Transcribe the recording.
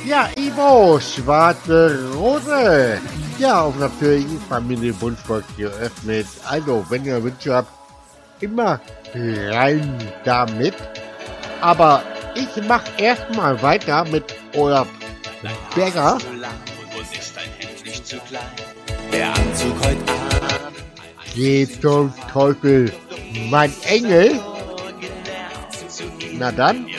Ja, Ivo, schwarze Rose. Ja, auf natürlich Familie Wunschbox geöffnet. Also, wenn ihr Wünsche habt, immer rein damit. Aber ich mach erstmal weiter mit eurem Bäcker. Und ist ein Hemd nicht zu klein. Der Anzug heute Abend. Geht zum Teufel, mein Engel. Na dann,